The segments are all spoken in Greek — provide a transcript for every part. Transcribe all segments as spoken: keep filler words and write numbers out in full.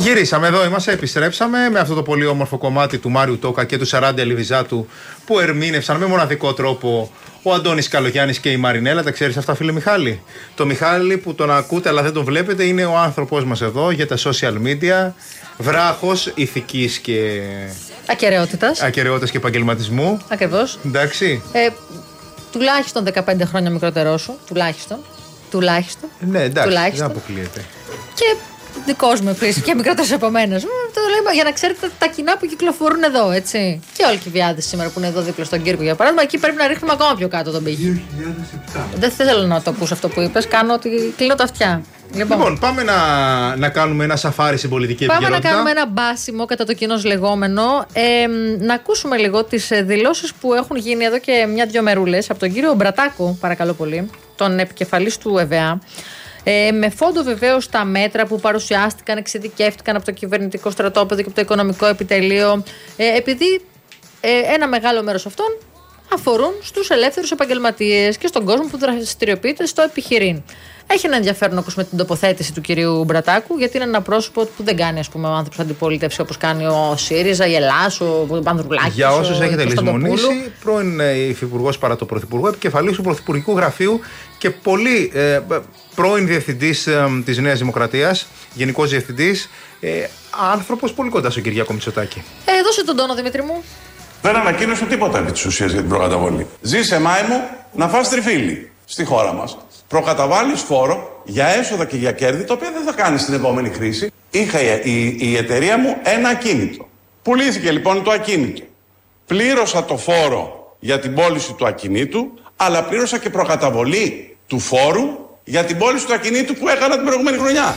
Γυρίσαμε εδώ, είμαστε, επιστρέψαμε με αυτό το πολύ όμορφο κομμάτι του Μάριου Τόκα και του Σαράντι Ελιβιζάτου που ερμήνευσαν με μοναδικό τρόπο ο Αντώνης Καλογιάννης και η Μαρινέλα. Τα ξέρεις αυτά, φίλε Μιχάλη? Το Μιχάλη που τον ακούτε αλλά δεν τον βλέπετε είναι ο άνθρωπός μας εδώ για τα social media. Βράχος ηθικής και ακεραιότητας. Ακεραιότητας και επαγγελματισμού. Ακριβώς. Εντάξει. Ε, τουλάχιστον δεκαπέντε χρόνια μικρότερό σου. Τουλάχιστον. Τουλάχιστον. Ναι, εντάξει. Τουλάχιστον. Δεν αποκλείεται. Και δικός μου επίσης και μικρότερος από μένα. Το λέμε για να ξέρετε τα κοινά που κυκλοφορούν εδώ, έτσι. Και όλοι οι Βιάδες σήμερα που είναι εδώ δίπλα στον Κύρκο για παράδειγμα, εκεί πρέπει να ρίχνουμε ακόμα πιο κάτω τον πύχη. δύο χιλιάδες επτά. Δεν θέλω να το ακούσω αυτό που είπες. Κάνω ότι κλείνω τα αυτιά. Λοιπόν, λοιπόν πάμε να, να κάνουμε ένα σαφάρι στην πολιτική επικαιρότητα. Πάμε να κάνουμε ένα μπάσιμο κατά το κοινώς λεγόμενο. Ε, να ακούσουμε λίγο τις δηλώσεις που έχουν γίνει εδώ και μια-δυο μερούλες από τον κύριο Μπρατάκο, παρακαλώ πολύ, τον επικεφαλής του ΕΒΕΑ. Ε, με φόντο βεβαίως τα μέτρα που παρουσιάστηκαν, εξειδικεύτηκαν από το κυβερνητικό στρατόπεδο και από το οικονομικό επιτελείο, ε, επειδή ε, ένα μεγάλο μέρος αυτών αφορούν στους ελεύθερους επαγγελματίες και στον κόσμο που δραστηριοποιείται στο επιχειρήν. Έχει ένα ενδιαφέρον να ακούσουμε την τοποθέτηση του κυρίου Μπρατάκου, γιατί είναι ένα πρόσωπο που δεν κάνει, ας πούμε, ο άνθρωπος αντιπολίτευση όπως κάνει ο ΣΥΡΙΖΑ, η Ελλάς, ο Πανδρουλάκης. Για όσους έχετε λησμονήσει, πρώην υφυπουργός παρά το πρωθυπουργό, επικεφαλής του Πρωθυπουργικού Γραφείου και πολύ ε, πρώην διευθυντής ε, της Νέας Δημοκρατίας, γενικός διευθυντής, ε, άνθρωπος πολύ κοντά στον Κυριάκο Μητσοτάκη. Ε, δώσε τον τόνο, Δημήτρη μου. Δεν ανακοίνωσε τίποτα επί της ουσίας για την προκαταβολή. Ζήσε μάη μου να φας τριφύλι στη χώρα μας. Προκαταβάλεις φόρο για έσοδα και για κέρδη, το οποίο δεν θα κάνεις στην επόμενη χρήση. Είχα η, η, η εταιρεία μου ένα ακίνητο. Πουλήθηκε λοιπόν το ακίνητο. Πλήρωσα το φόρο για την πώληση του ακινήτου, αλλά πλήρωσα και προκαταβολή του φόρου για την πώληση του ακινήτου που έκανα την προηγούμενη χρονιά.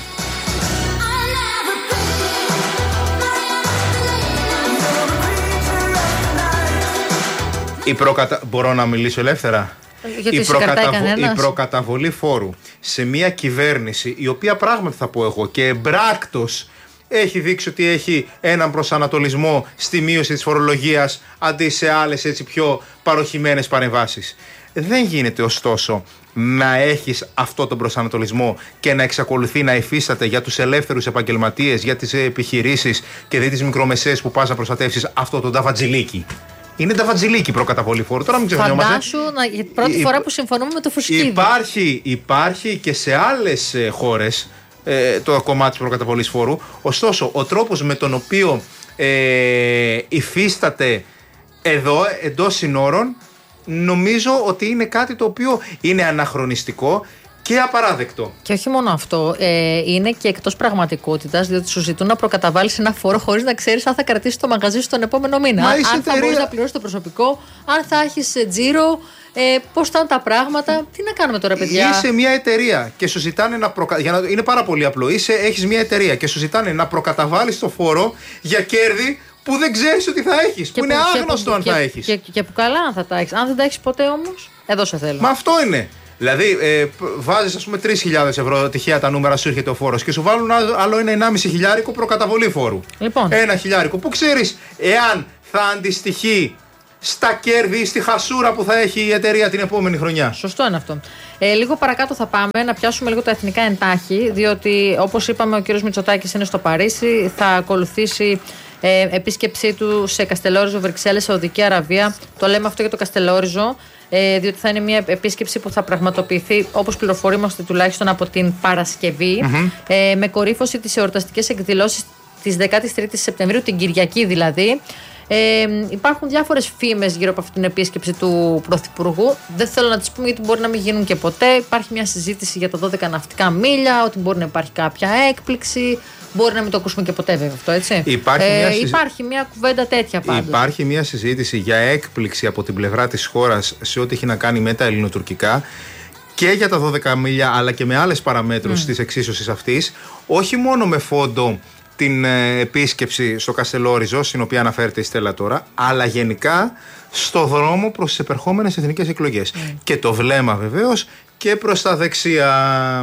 Η προκατα... Μπορώ να μιλήσω ελεύθερα? Γιατί η, προκαταβο... η προκαταβολή φόρου σε μια κυβέρνηση η οποία πράγματι θα πω εγώ και εμπράκτος έχει δείξει ότι έχει έναν προσανατολισμό στη μείωση της φορολογίας αντί σε άλλες έτσι πιο παροχημένες παρεμβάσεις. Δεν γίνεται ωστόσο να έχεις αυτό τον προσανατολισμό και να εξακολουθεί να υφίσταται για τους ελεύθερους επαγγελματίες, για τις επιχειρήσεις και δι' τις μικρομεσαίες που πας να προστατεύσεις αυτό το ταβατζιλίκι. Είναι ταβατζιλίκι προκαταβολή φόρου. Τώρα μην ξεχνιόμαστε. Φαντάσου, να, για την πρώτη Υ... φορά που συμφωνούμε με το Φουσκίδη. Υπάρχει, υπάρχει και σε άλλες ε, χώρες ε, το κομμάτι της προκαταβολής φόρου. Ωστόσο, ο τρόπος με τον οποίο ε, υφίσταται εδώ, εντός συνόρων, νομίζω ότι είναι κάτι το οποίο είναι αναχρονιστικό και απαράδεκτο. Και όχι μόνο αυτό, ε, είναι και εκτός πραγματικότητας, διότι σου ζητούν να προκαταβάλεις ένα φόρο χωρίς να ξέρεις αν θα κρατήσεις το μαγαζί σου τον επόμενο μήνα. Μα αν εταιρεία... θα μπορείς να πληρώσεις το προσωπικό, αν θα έχεις τζίρο, ε, πώς θα είναι τα πράγματα. Τι να κάνουμε τώρα, παιδιά? Είσαι μια εταιρεία και σου ζητάνε να προκαταβάλεις. Να... Είναι πάρα πολύ απλό. Είσαι, έχεις μια εταιρεία και σου ζητάνε να προκαταβάλεις το φόρο για κέρδη που δεν ξέρεις ότι θα έχεις. Που, που είναι άγνωστο που, αν και, θα έχεις. Και, και, και που καλά αν θα τα έχεις. Αν δεν τα έχεις ποτέ όμως, εδώ σε θέλω. Μα αυτό είναι. Δηλαδή, ε, βάζεις ας πούμε τρεις χιλιάδες ευρώ, τυχαία τα νούμερα σου έρχεται ο φόρος και σου βάλουν άλλο ένα ενάμιση χιλιάρικο προκαταβολή φόρου. Λοιπόν. Ένα χιλιάρικο που ξέρεις εάν θα αντιστοιχεί στα κέρδη ή στη χασούρα που θα έχει η εταιρεία την επόμενη χρονιά. Σωστό είναι αυτό. Ε, λίγο παρακάτω θα πάμε να πιάσουμε λίγο τα εθνικά εντάχει, διότι όπως είπαμε, ο κύριος Μητσοτάκης είναι στο Παρίσι, θα ακολουθήσει ε, επίσκεψή του σε Καστελόριζο, Βρυξέλλες, Σαουδική Αραβία. Το λέμε αυτό για το Καστελόριζο, ε, διότι θα είναι μια επίσκεψη που θα πραγματοποιηθεί, όπως πληροφορούμαστε τουλάχιστον, από την Παρασκευή, mm-hmm. ε, με κορύφωση τις εορταστικές εκδηλώσεις της δεκάτης τρίτης Σεπτεμβρίου, την Κυριακή δηλαδή. Ε, υπάρχουν διάφορες φήμες γύρω από αυτή την επίσκεψη του Πρωθυπουργού. Δεν θέλω να τις πούμε γιατί μπορεί να μην γίνουν και ποτέ. Υπάρχει μια συζήτηση για τα δώδεκα ναυτικά μίλια, ότι μπορεί να υπάρχει κάποια έκπληξη. Μπορεί να μην το ακούσουμε και ποτέ, βέβαια αυτό, έτσι. Υπάρχει, ε, μια, συζ... υπάρχει μια κουβέντα τέτοια πάντως. Υπάρχει μια συζήτηση για έκπληξη από την πλευρά της χώρας σε ό,τι έχει να κάνει με τα ελληνοτουρκικά και για τα δώδεκα μίλια, αλλά και με άλλες παραμέτρους mm. της εξίσωσης αυτής. Όχι μόνο με φόντο την ε, επίσκεψη στο Καστελόριζο, στην οποία αναφέρεται η Στέλλα τώρα, αλλά γενικά στο δρόμο προς τις επερχόμενες εθνικές εκλογές. Mm. Και το βλέμμα βεβαίως και προς τα δεξιά.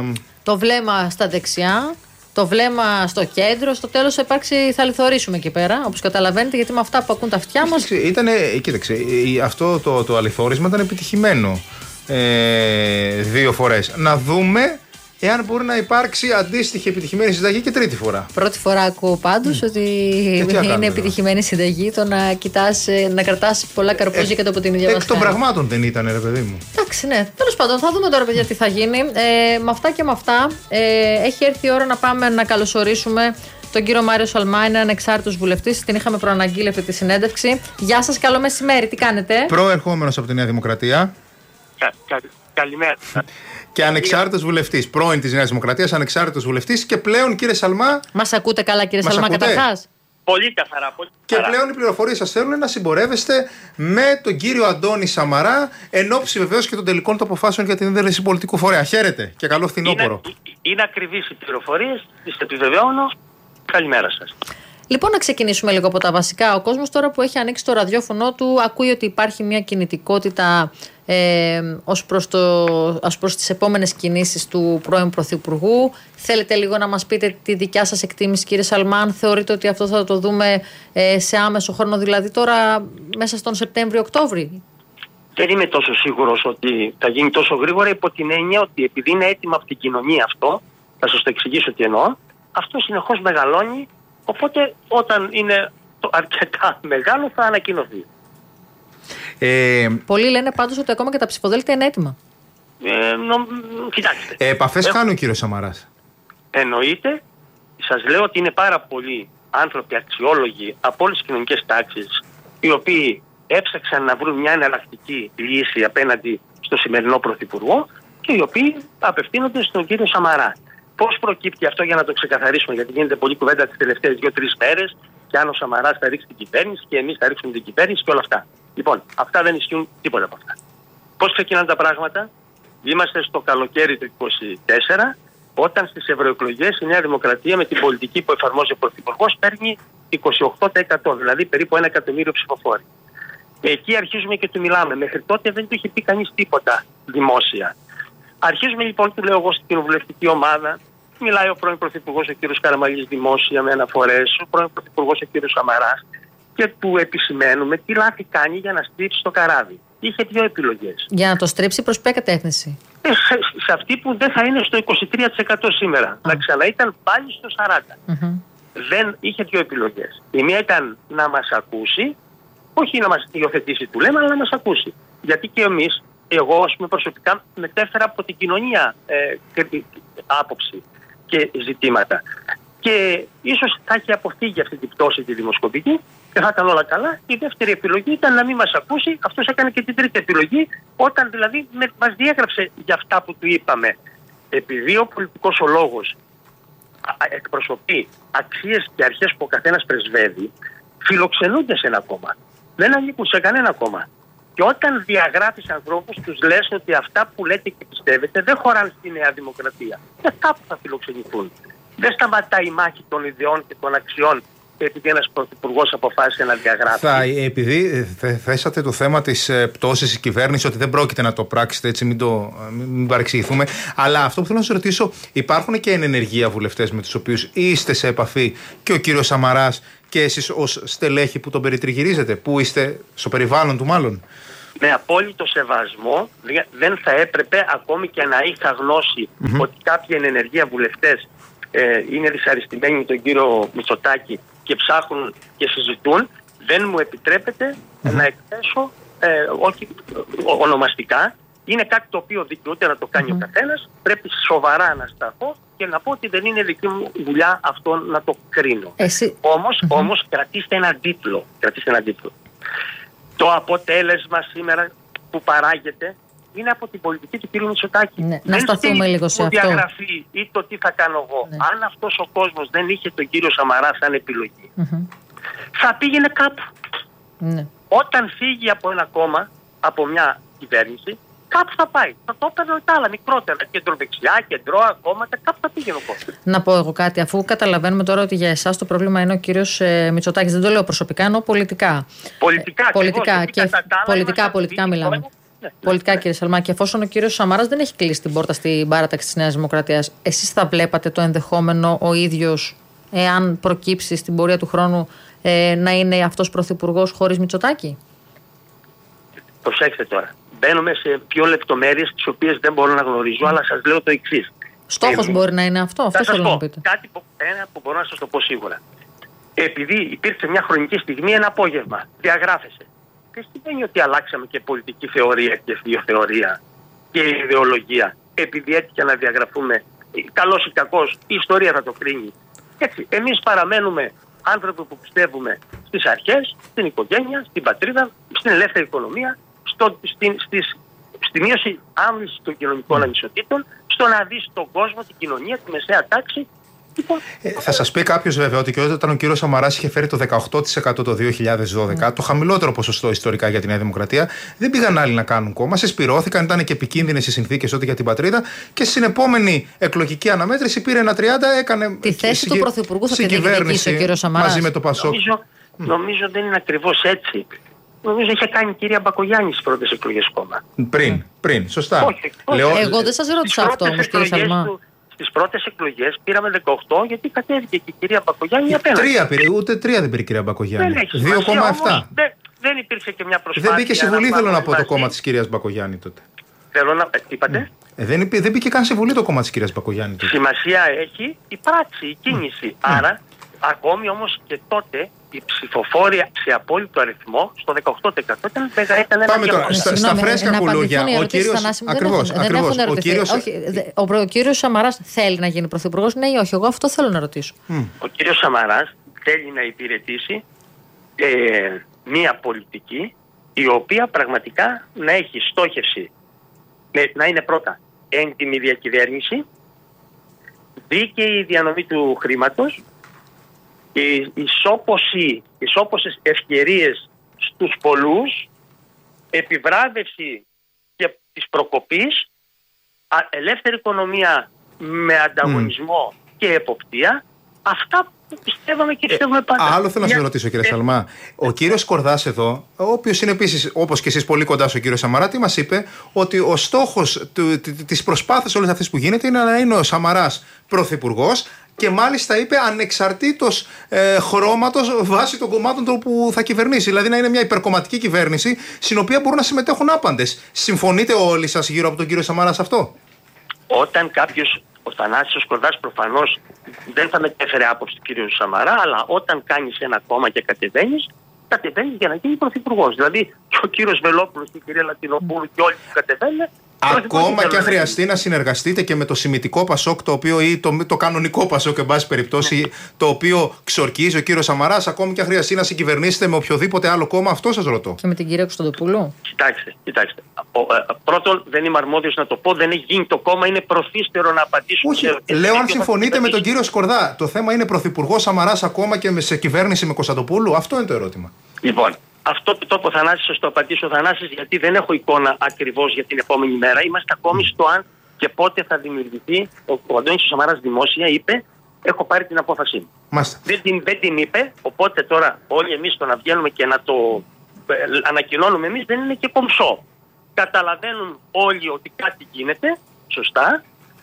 Το βλέμμα στα δεξιά, το βλέμμα στο κέντρο, στο τέλος θα υπάρξει, θα λιθορίσουμε εκεί πέρα, όπως καταλαβαίνετε, γιατί με αυτά που ακούν τα αυτιά μας. Ήτανε, κοίταξε, αυτό το, το αληθόρισμα ήταν επιτυχημένο ε, δύο φορές. Να δούμε εάν μπορεί να υπάρξει αντίστοιχη επιτυχημένη συνταγή και τρίτη φορά. Πρώτη φορά ακούω πάντως mm. ότι είναι επιτυχημένη συνταγή το να κοιτάς, να κρατάς πολλά καρπούζια και το από την ίδια βασικά. Εκ των πραγμάτων δεν ήταν, ρε παιδί μου. Εντάξει, ναι. Τέλος πάντων, θα δούμε τώρα, παιδιά, τι θα γίνει. Ε, με αυτά και με αυτά, ε, έχει έρθει η ώρα να πάμε να καλωσορίσουμε τον κύριο Μάριο Σαλμά, είναι ανεξάρτητος βουλευτής. Την είχαμε προαναγγείλει αυτή τη συνέντευξη. Γεια σας, καλό μεσημέρι, τι κάνετε? Προερχόμενος από τη Νέα Δημοκρατία. Κα, κα, καλημέρα. Και ανεξάρτητος βουλευτής. Πρώην της Νέας Δημοκρατίας, ανεξάρτητος βουλευτής. Και πλέον, κύριε Σαλμά. Μας ακούτε καλά, κύριε Σαλμά, καταρχάς? Πολύ καθαρά. Πολύ και καθαρά. Πλέον οι πληροφορίες σας θέλουν να συμπορεύεστε με τον κύριο Αντώνη Σαμαρά, εν ώψη βεβαίως και των τελικών του αποφάσεων για την ίδρυση πολιτικού φορέα. Χαίρετε και καλό φθινόπωρο. Είναι, είναι ακριβείς οι πληροφορίες, τις επιβεβαιώνω. Καλημέρα σας. Λοιπόν, να ξεκινήσουμε λίγο από τα βασικά. Ο κόσμος τώρα που έχει ανοίξει το ραδιόφωνο του ακούει ότι υπάρχει μια κινητικότητα ε, ως προς, το, ως προς τις επόμενες κινήσεις του πρώην Πρωθυπουργού. Θέλετε λίγο να μας πείτε τη δικιά σας εκτίμηση, κύριε Σαλμάν? Θεωρείτε ότι αυτό θα το δούμε ε, σε άμεσο χρόνο, δηλαδή τώρα μέσα στον Σεπτέμβριο-Οκτώβρη? Δεν είμαι τόσο σίγουρος ότι θα γίνει τόσο γρήγορα, υπό την έννοια ότι επειδή είναι έτοιμο από την κοινωνία αυτό, θα σας το εξηγήσω τι εννοώ, αυτό συνεχώς μεγαλώνει. Οπότε όταν είναι αρκετά μεγάλο θα ανακοινωθεί. Ε, Πολλοί λένε πάντως ότι ακόμα και τα ψηφοδέλτια είναι έτοιμα. Ε, νο, κοιτάξτε. Ε, επαφές Έχω... κάνει ο κύριος Σαμαράς? Εννοείται. Σας λέω ότι είναι πάρα πολλοί άνθρωποι αξιόλογοι από όλες τις κοινωνικές τάξεις, οι οποίοι έψαξαν να βρουν μια εναλλακτική λύση απέναντι στο σημερινό Πρωθυπουργό και οι οποίοι απευθύνονται στον κύριο Σαμαρά. Πώς προκύπτει αυτό, για να το ξεκαθαρίσουμε, γιατί γίνεται πολλή κουβέντα τις τελευταίες δύο-τρεις μέρες, και αν ο Σαμαράς θα ρίξει την κυβέρνηση και εμείς θα ρίξουμε την κυβέρνηση και όλα αυτά. Λοιπόν, αυτά δεν ισχύουν τίποτα από αυτά. Πώς ξεκινάνε τα πράγματα? Είμαστε στο καλοκαίρι του είκοσι τέσσερα, όταν στις ευρωεκλογές η Νέα Δημοκρατία με την πολιτική που εφαρμόζει ο Πρωθυπουργός παίρνει είκοσι οκτώ τοις εκατό, δηλαδή περίπου ένα εκατομμύριο ψηφοφόροι. Εκεί αρχίζουμε και του μιλάμε. Μέχρι τότε δεν του είχε πει κανείς τίποτα δημόσια. Αρχίζουμε λοιπόν, του λέω εγώ στην κοινοβουλευτική ομάδα, μιλάει ο πρώην Πρωθυπουργός ο κ. Καραμανλής δημόσια με αναφορές, ο πρώην Πρωθυπουργός ο κ. Σαμαράς, και του επισημαίνουμε τι λάθη κάνει για να στρίψει το καράβι. Είχε δύο επιλογές. Για να το στρίψει προς ποια κατεύθυνση? Ε, σε, σε αυτή που δεν θα είναι στο είκοσι τρία τοις εκατό σήμερα. Ah. Να ξαναείταν πάλι στο σαράντα τοις εκατό. Mm-hmm. Δεν είχε δύο επιλογές. Η μία ήταν να μας ακούσει, όχι να μας υιοθετήσει του λέμε, αλλά να μας ακούσει. Γιατί και εμείς, εγώ ας πούμε προσωπικά μετέφερα από την κοινωνία ε, άποψη και ζητήματα. Και ίσως θα έχει αποφύγει αυτή την πτώση τη δημοσκοπική και θα ήταν όλα καλά. Η δεύτερη επιλογή ήταν να μην μας ακούσει. Αυτός έκανε και την τρίτη επιλογή, όταν δηλαδή με, μας διέγραψε για αυτά που του είπαμε. Επειδή ο πολιτικός ο λόγος εκπροσωπεί αξίες και αρχές που ο καθένας πρεσβεύει, φιλοξενούνται σε ένα κόμμα. Δεν ανήκουν σε κανένα κόμμα. Και όταν διαγράφεις ανθρώπους, τους λες ότι αυτά που λέτε και πιστεύετε δεν χωράνε στη Νέα Δημοκρατία. Και κάπου θα φιλοξενηθούν. Δεν σταματάει η μάχη των ιδεών και των αξιών επειδή ένας πρωθυπουργός αποφάσισε να διαγράψει. Θα, επειδή θέσατε το θέμα της πτώσης της κυβέρνησης, ότι δεν πρόκειται να το πράξετε, έτσι μην, το, μην παρεξηγηθούμε. Αλλά αυτό που θέλω να σας ρωτήσω, υπάρχουν και εν ενεργεία βουλευτές με τους οποίους είστε σε επαφή, και ο κύριος Σαμαράς και εσείς ως στελέχη που τον περιτριγυρίζετε, που είστε στο περιβάλλον του μάλλον? Με απόλυτο σεβασμό, δεν θα έπρεπε ακόμη και να είχα γνώση mm-hmm. ότι κάποιοι εν ενεργεία βουλευτές ε, είναι δυσαρεστημένοι με τον κύριο Μητσοτάκη και ψάχνουν και συζητούν, δεν μου επιτρέπεται mm-hmm. να εκθέσω ε, όχι ονομαστικά. Είναι κάτι το οποίο δικαιούται να το κάνει mm-hmm. ο καθένας. Πρέπει σοβαρά να σταθώ και να πω ότι δεν είναι δική μου δουλειά αυτό να το κρίνω. Εσύ... Όμως, mm-hmm. όμως κρατήστε έναν τίτλο. Κρατήστε έναν τίτλο. Το αποτέλεσμα σήμερα που παράγεται είναι από την πολιτική του κ. Μητσοτάκη. Ναι, να σταθούμε λίγο σε αυτό. Διαγραφή ή το τι θα κάνω εγώ. Ναι. Αν αυτός ο κόσμος δεν είχε τον κύριο Σαμαρά σαν επιλογή, mm-hmm. θα πήγαινε κάπου. Ναι. Όταν φύγει από ένα κόμμα, από μια κυβέρνηση, κάπου θα πάει. Θα το έπαιρνε τα άλλα μικρότερα. Κεντροδεξιά, κεντρώα, κόμματα, κάπου θα πήγαινε ο κόσμος. Να πω εγώ κάτι, αφού καταλαβαίνουμε τώρα ότι για εσάς το πρόβλημα είναι ο κύριος ε, Μητσοτάκης. Δεν το λέω προσωπικά, εννοώ πολιτικά. Πολιτικά, ε, πολιτικά, και, και πολιτικά, πολιτικά μιλάμε. Ναι, ναι, πολιτικά, ναι. Κύριε Σαλμά, και εφόσον ο κύριος Σαμαράς δεν έχει κλείσει την πόρτα στην παράταξη της Νέας Δημοκρατίας, εσείς θα βλέπατε το ενδεχόμενο ο ίδιος, εάν προκύψει στην πορεία του χρόνου, ε, να είναι αυτός πρωθυπουργός χωρίς Μητσοτάκη? Προσέξτε τώρα. Μπαίνουμε σε πιο λεπτομέρειες τις οποίες δεν μπορώ να γνωρίζω, αλλά σας λέω το εξής. Στόχος Εμείς, μπορεί να είναι αυτό, αυτό θέλω να πείτε. Κάτι που, ένα που μπορώ να σας το πω σίγουρα. Επειδή υπήρξε μια χρονική στιγμή, ένα απόγευμα, διαγράφησε. Δεν σημαίνει ότι αλλάξαμε και πολιτική θεωρία και θεοθεωρία και ιδεολογία. Επειδή έτυχε να διαγραφούμε, καλός ή κακός, η ιστορία θα το κρίνει. Έτσι, εμείς παραμένουμε άνθρωποι που πιστεύουμε στις αρχές, στην οικογένεια, στην πατρίδα, στην ελεύθερη οικονομία, στο, στην, στις, στη μείωση άμβλησης των κοινωνικών ανισοτήτων, στο να δεις τον κόσμο, την κοινωνία, τη μεσαία τάξη. Ε, θα σας πει κάποιος βέβαια ότι και όταν ο κύριος Σαμαράς είχε φέρει το δεκαοκτώ τοις εκατό το δύο χιλιάδες δώδεκα, mm. το χαμηλότερο ποσοστό ιστορικά για τη Νέα Δημοκρατία, δεν πήγαν άλλοι να κάνουν κόμμα, συσπυρώθηκαν, ήταν και επικίνδυνες οι συνθήκες ό,τι για την πατρίδα και στην επόμενη εκλογική αναμέτρηση πήρε ένα τριάντα, έκανε. Τη θέση του Πρωθυπουργού θα τη διεκδικήσει ο κύριος Σαμαράς. Μαζί με το Πασόκ. Νομίζω, mm. νομίζω δεν είναι ακριβώς έτσι. Νομίζω είχε κάνει η κυρία Μπακογιάννη στις πρώτες εκλογές κόμμα. Πριν, πριν, σωστά. Όχι, όχι. Λέω... Εγώ δεν σας ρώτησα αυτό όμως, κύριε Σαλμά. Στις πρώτες εκλογές πήραμε δεκαοκτώ γιατί κατέβηκε και η κυρία Μπακογιάννη απέναντι. Τρία πήρε, ούτε τρία δεν πήρε η κυρία Μπακογιάννη. δύο κόμμα επτά. Δεν, δεν υπήρξε και μια προσπάθεια. Δεν μπήκε στη Βουλή, θέλω να πω, το κόμμα της κυρίας Μπακογιάννη τότε. Θέλω να. Τι είπατε? Ε, δεν, υπή, δεν μπήκε καν στη Βουλή το κόμμα της κυρίας Μπακογιάννη τότε. Σημασία έχει η πράξη, η κίνηση. Mm. Άρα, ακόμη όμως και τότε οι ψηφοφόροι σε απόλυτο αριθμό στο δεκαοκτώ τοις εκατό ήταν, ήταν Πάμε τώρα ε, στα, στα φρέσκα κουλούρια. Ο κύριος. Ακριβώς. Ο κύριος, όχι, ο, ο κύριος Σαμαράς θέλει να γίνει πρωθυπουργός, ναι ή όχι? Εγώ αυτό θέλω να ρωτήσω. Mm. Ο κύριος Σαμαράς θέλει να υπηρετήσει ε, μία πολιτική η οποία πραγματικά να έχει στόχευση, να είναι πρώτα έντιμη διακυβέρνηση, δίκαιη διανομή του χρήματος, η ισόποση, ισόποσες ευκαιρίες στους πολλούς, επιβράβευση και της προκοπής, ελεύθερη οικονομία με ανταγωνισμό mm. και εποπτεία, αυτά που πιστεύαμε και πιστεύουμε πάντα. Ε, άλλο θέλω να σας ρωτήσω, κύριε Σαλμά. Ο κύριος Κορδάς εδώ, ο οποίος είναι επίσης όπως και εσείς πολύ κοντά στον κύριο Σαμαρά, τι μας είπε? Ότι ο στόχος της προσπάθειας όλης αυτής που γίνεται είναι να είναι ο Σαμαράς πρωθυπουργός. Και μάλιστα είπε ανεξαρτήτως ε, χρώματος βάσει των κομμάτων του που θα κυβερνήσει. Δηλαδή να είναι μια υπερκομματική κυβέρνηση στην οποία μπορούν να συμμετέχουν άπαντες. Συμφωνείτε όλοι σας γύρω από τον κύριο Σαμαρά σε αυτό? Όταν κάποιος, ο Θανάσης Κορδάς προφανώς δεν θα μετέφερε άποψη του κύριου Σαμαρά, αλλά όταν κάνεις ένα κόμμα και κατεβαίνεις, κατεβαίνεις για να γίνει πρωθυπουργός. Δηλαδή και ο κύριος Βελόπουλος και η κυρία Λατινοπούλου και όλοι που κατεβαίνουν. Ακόμα και αν χρειαστεί να συνεργαστείτε και με το σημιτικό Πασόκ, το οποίο, ή το, το κανονικό Πασόκ, εν πάση περιπτώσει, το οποίο ξορκίζει ο κύριος Σαμαράς, ακόμη και αν χρειαστεί να συγκυβερνήσετε με οποιοδήποτε άλλο κόμμα, αυτό σας ρωτώ. Και με την κυρία Κωνσταντοπούλου. Κοιτάξτε, κοιτάξτε. Ο, ε, πρώτον, δεν είμαι αρμόδιος να το πω, δεν έχει γίνει το κόμμα, είναι προθύστερο να απαντήσω. Όχι, σε, λέω αν συμφωνείτε με τον κύριο Σκορδά. Το θέμα είναι πρωθυπουργός Σαμαράς ακόμα και σε κυβέρνηση με Κωνσταντοπούλου. Αυτό είναι το ερώτημα. Λοιπόν. Αυτό το τόπο Θανάσης, σας το απαντήσω ο Θανάσης, γιατί δεν έχω εικόνα ακριβώς για την επόμενη μέρα. Είμαστε ακόμη στο αν και πότε θα δημιουργηθεί. Ο, ο Αντώνης Σαμαράς δημόσια είπε: έχω πάρει την απόφασή μου. Δεν την, δεν την είπε, οπότε τώρα όλοι εμείς το να βγαίνουμε και να το ε, ανακοινώνουμε εμείς δεν είναι και κομψό. Καταλαβαίνουν όλοι ότι κάτι γίνεται, σωστά.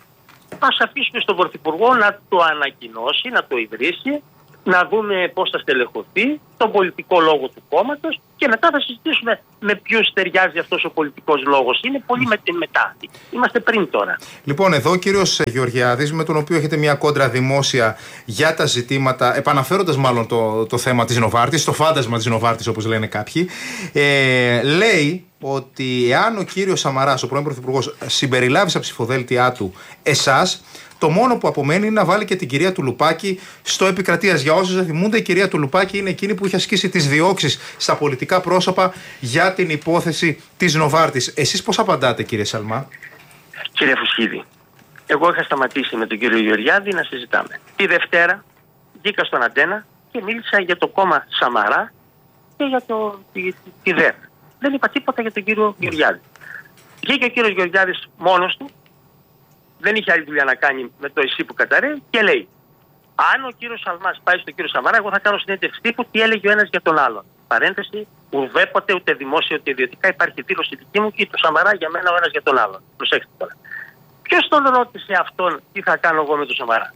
Ας αφήσουμε στον Πρωθυπουργό να το ανακοινώσει, να το ιδρύσει, να δούμε πώς θα στελεχωθεί, τον πολιτικό λόγο του κόμματος και μετά θα συζητήσουμε με ποιους ταιριάζει αυτός ο πολιτικός λόγος. Είναι πολύ με, μετά. Είμαστε πριν τώρα. Λοιπόν, εδώ ο κύριος Γεωργιάδης, με τον οποίο έχετε μια κόντρα δημόσια για τα ζητήματα, επαναφέροντας μάλλον το, το θέμα της Νοβάρτης, το φάντασμα της Νοβάρτης όπως λένε κάποιοι, ε, λέει ότι εάν ο κύριος Σαμαράς, ο πρώην Πρωθυπουργός, συμπεριλάβει στα ψηφοδέλτιά του εσάς, το μόνο που απομένει είναι να βάλει και την κυρία Τουλουπάκη στο επικρατείας. Για όσους δεν θυμούνται, η κυρία Τουλουπάκη είναι εκείνη που είχε ασκήσει τις διώξεις στα πολιτικά πρόσωπα για την υπόθεση της Νοβάρτης. Εσείς πώς απαντάτε, κύριε Σαλμά? Κύριε Φουσχίδη, εγώ είχα σταματήσει με τον κύριο Γεωργιάδη να συζητάμε. Τη Δευτέρα βγήκα στον Αντένα και μίλησα για το κόμμα Σαμαρά και για το, τη, τη ΔΕΡ. Δεν είπα τίποτα για τον κύριο Γεωργιάδη. Βγήκε ο κύριος Γεωργιάδης μόνος του. Δεν είχε άλλη δουλειά να κάνει με το εσύ που καταραίει και λέει: αν ο κύριος Σαλμάς πάει στον κύριο Σαμαρά, εγώ θα κάνω συνέντευξη τύπου τι έλεγε ο ένας για τον άλλον. Παρένθεση, ουδέποτε ούτε δημόσια ούτε ιδιωτικά υπάρχει δήλωση δική μου και το Σαμαρά για μένα ο ένας για τον άλλον. Προσέξτε τώρα. Ποιος τον ρώτησε αυτόν τι θα κάνω εγώ με τον Σαμαρά?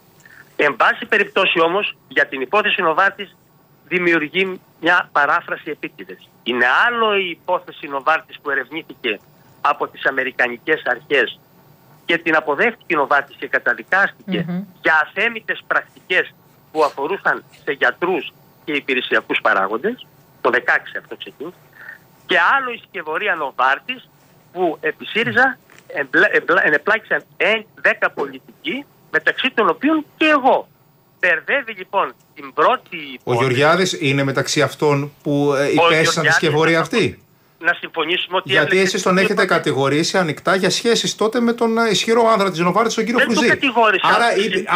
Εν πάση περιπτώσει όμως, για την υπόθεση Νοβάρτης δημιουργεί μια παράφραση επίτηδες. Είναι άλλο η υπόθεση Νοβάρτης που ερευνήθηκε από τις αμερικανικές αρχές και την αποδέχτηκε η Νοβάρτης και καταδικάστηκε mm-hmm. για αθέμητες πρακτικές που αφορούσαν σε γιατρούς και υπηρεσιακούς παράγοντες, το δεκαέξι αυτό ξεκίνησε, και άλλο η σκευωρία Νοβάρτης που επί ΣΥΡΙΖΑ ενεπλάκησαν δέκα πολιτικοί, μεταξύ των οποίων και εγώ. Μπερδεύει λοιπόν την πρώτη υπόθεση. Ο Γεωργιάδης είναι μεταξύ αυτών που υπέστησαν τη σκευωρία αυτή. Να συμφωνήσουμε ότι. Γιατί εσείς τον έχετε ότι... κατηγορήσει ανοιχτά για σχέσεις τότε με τον ισχυρό άνδρα της Νοβάρτης, τον κύριο Φρουζή. Άρα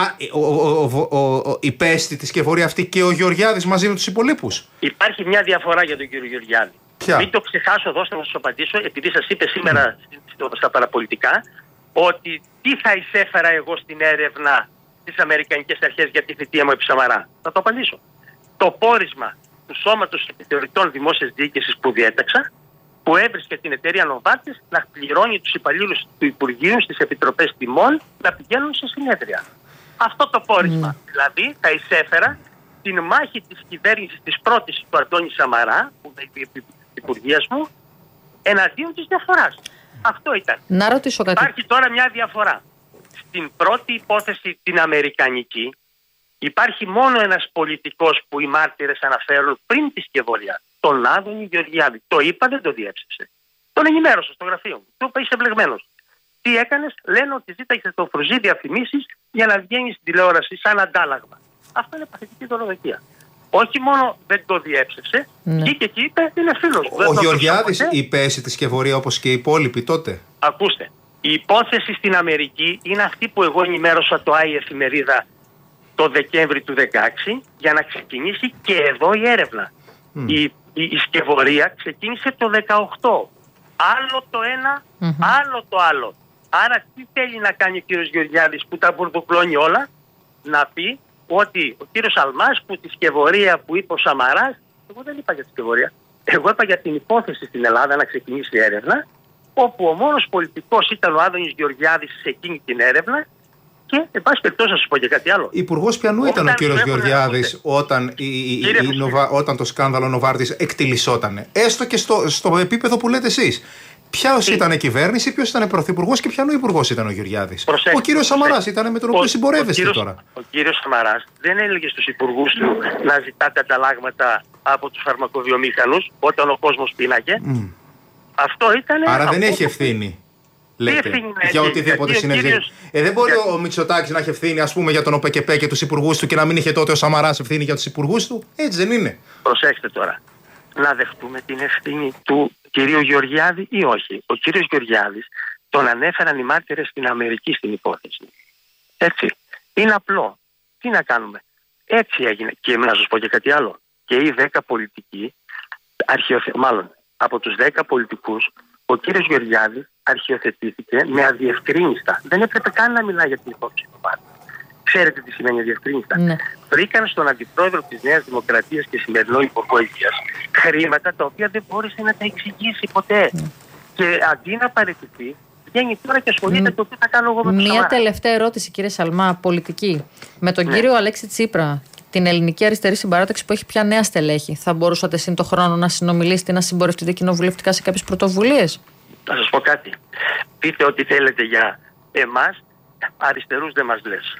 υπέστη τη σκευωρία αυτή και ο Γεωργιάδης μαζί με τους υπολείπους. Υπάρχει μια διαφορά για τον κύριο Γεωργιάδη. Ποια? Μην το ξεχάσω, δώστε να σας απαντήσω, επειδή σας είπε σήμερα mm. στα παραπολιτικά, ότι τι θα εισέφερα εγώ στην έρευνα στις Αμερικανικές Αρχές για τη θητεία μου επί Σαμαρά. Θα το απαντήσω. Το πόρισμα του Σώματος Επιθεωρητών Δημόσιας Διοίκησης που διέταξα, που έβρισκε την εταιρεία Νοβάρτης να πληρώνει τους υπαλλήλους του Υπουργείου στις επιτροπές τιμών να πηγαίνουν σε συνέδρια. Αυτό το πόρισμα mm. δηλαδή θα εισέφερα την μάχη της κυβέρνησης της πρώτης του Αντώνη Σαμαρά, που είναι υπουργείας μου, εναντίον της διαφοράς. Αυτό ήταν. Να ρωτήσω κάτι. Υπάρχει τώρα μια διαφορά. Στην πρώτη υπόθεση, την αμερικανική, υπάρχει μόνο ένας πολιτικός που οι μάρτυρες αναφέρουν πριν τη σκευωρία. Τον Άδωνη Γεωργιάδη. Το είπα, δεν το διέψευσε. Τον ενημέρωσα στο γραφείο μου. Του είπα, είσαι ευλεγμένος. Τι έκανες? Λένε ότι ζήταγε το Φρουζή διαφημίσεις για να βγαίνει στην τηλεόραση σαν αντάλλαγμα. Αυτό είναι παθητική δωροδοκία. Όχι μόνο δεν το διέψευσε, ναι. Βγήκε και είπε είναι φίλος. Ο, ο Γεωργιάδης υπέστη τη σκευωρία όπως και οι υπόλοιποι τότε. Ακούστε, η υπόθεση στην Αμερική είναι αυτή που εγώ ενημέρωσα το Άι εφημερίδα το Δεκέμβρη του δεκαέξι για να ξεκινήσει και εδώ η έρευνα. Mm. Η, η, η σκευωρία ξεκίνησε το δεκαοκτώ. Άλλο το ένα, mm-hmm. άλλο το άλλο. Άρα τι θέλει να κάνει ο κύριος Γεωργιάδης που τα μπουρδουκλώνει όλα? Να πει ότι ο κύριος Αλμάς που τη σκευωρία που είπε ο Σαμαράς, εγώ δεν είπα για τη σκευωρία, εγώ είπα για την υπόθεση στην Ελλάδα να ξεκινήσει η έρευνα, όπου ο μόνος πολιτικός ήταν ο Άδωνης Γεωργιάδης σε εκείνη την έρευνα και εν πάση περιπτώσει να σας πω και κάτι άλλο. Υπουργός ποιανού ήταν ο κύριος Γεωργιάδης όταν, η, η, η, Νοβα, όταν το σκάνδαλο Νοβάρτης εκτιλισσότανε, έστω και στο, στο επίπεδο που λέτε εσείς? Ποιος ήταν η κυβέρνηση, ποιος ήταν πρωθυπουργός και ποιανού υπουργός ήταν ο Γεωργιάδης? Προσέχτε, ο κύριος Σαμαράς ήταν με τον οποίο συμπορεύεστε τώρα. Ο κύριος Σαμαράς δεν έλεγε στους υπουργούς του να ζητάτε ανταλλάγματα από τους φαρμακοβιομήχανους όταν ο κόσμος πίναγε. Mm. Αυτό ήταν. Άρα δεν έχει ευθύνη. Λέτε, για οτιδήποτε συνέβη. Κύριος... Ε, δεν μπορεί για... ο Μητσοτάκης να έχει ευθύνη, ας πούμε, για τον ΟΠΕΚΕΠΕ και τους υπουργούς του και να μην είχε τότε ο Σαμαράς ευθύνη για τους υπουργούς του? Έτσι δεν είναι? Προσέξτε τώρα. Να δεχτούμε την ευθύνη του κυρίου Γεωργιάδη ή όχι? Ο κύριος Γεωργιάδης τον ανέφεραν οι μάρτυρες στην Αμερική στην υπόθεση. Έτσι. Είναι απλό. Τι να κάνουμε? Έτσι έγινε. Και να σας πω και κάτι άλλο. Και οι δέκα πολιτικοί, αρχιοθε... μάλλον από τους δέκα πολιτικούς, ο κύριος Γεωργιάδης αρχιοθετήθηκε με αδιευκρίνιστα. Δεν έπρεπε καν να μιλάει για την υπόθεση του Πάρτη. Ξέρετε τι σημαίνει αδιευκρίνιστα? Ναι. Βρήκαν στον αντιπρόεδρο της Νέας Δημοκρατίας και σημερινό Υπουργό Υγείας χρήματα τα οποία δεν μπόρεσε να τα εξηγήσει ποτέ. Ναι. Και αντί να παραιτηθεί, βγαίνει τώρα και ασχολείται το τι θα κάνω εγώ με το Σαμαρά. Μία τελευταία ερώτηση, κύριε Σαλμά, πολιτική. Με τον ναι. κύριο Αλέξη Τσίπρα, την ελληνική αριστερή συμπαράταξη που έχει πια νέα στελέχη, θα μπορούσατε σύν το χρόνο να συνομιλήσετε, να συμπορευτείτε κοινοβουλευτικά σε κάποιες πρωτοβουλίες? Θα σας πω κάτι. Πείτε ό,τι θέλετε για εμάς, αριστερούς δεν μας λες.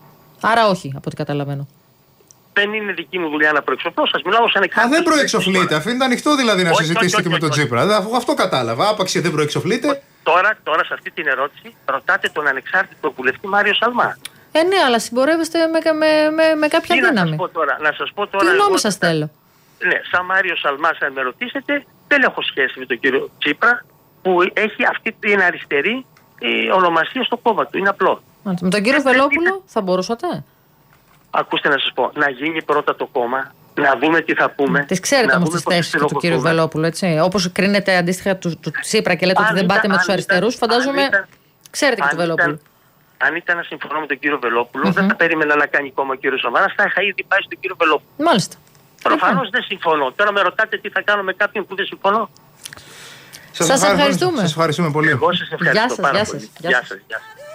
Άρα όχι, από ό,τι καταλαβαίνω. Δεν είναι δική μου δουλειά να προεξοφλώ. Σας μιλάω σαν εκκράτος. Α, δεν προεξοφλείτε. Αφήνεται ανοιχτό δηλαδή να όχι, συζητήσετε όχι, και όχι, με τον Τσίπρα. Αφού αυτό κατάλαβα. Άπαξε δεν προεξοφλείτε. Τώρα, τώρα σε αυτή την ερώτηση ρωτάτε τον ανεξάρτητο βουλευτή Μάριο Σαλμά. Ε, ναι, αλλά συμπορεύεστε με, με, με, με κάποια τι δύναμη. Να σας πω τώρα. Να σας πω τώρα τι νόμι σας θέλω? Ναι, σαν Μάριο Σαλμά, αν με ρωτήσετε, δεν έχω σχέση με τον κύριο Τσίπρα που έχει αυτή την αριστερή η ονομασία στο κόμμα του. Είναι απλό. Με τον κύριο Βελόπουλο θα μπορούσατε? Ακούστε να σας πω, να γίνει πρώτα το κόμμα, να δούμε τι θα πούμε. Τις ξέρετε όμως τις θέσεις του, του κύριου Βελόπουλου, έτσι. Όπως κρίνεται αντίστοιχα του, του Τσίπρα και λέτε αν ότι δεν πάτε με τους αριστερούς, φαντάζομαι ήταν, ξέρετε και του Βελόπουλου. Αν ήταν να συμφωνώ με τον κύριο Βελόπουλο, mm-hmm. δεν θα περίμενα να κάνει κόμμα ο κύριος Σαμαράς, θα είχα ήδη πάει στον κύριο Βελόπουλο. Μάλιστα. Προφανώς δεν συμφωνώ. Τώρα με ρωτάτε τι θα κάνω με κάποιον που δεν συμφωνώ. Σας ευχαριστούμε. Σας ευχαριστούμε πολύ. Εγώ σας ευχαριστώ γεια σας, πάρα γεια πολύ. Σας, γεια σας. Γεια σας.